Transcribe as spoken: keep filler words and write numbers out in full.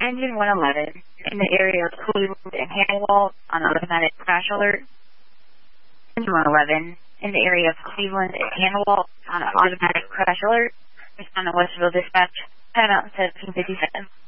Engine one eleven in the area of Cleveland and Hannibal on automatic crash alert. Engine one eleven in the area of Cleveland and Hannibal on automatic crash alert. Respond to Westville Dispatch. Time out seventeen fifty-seven.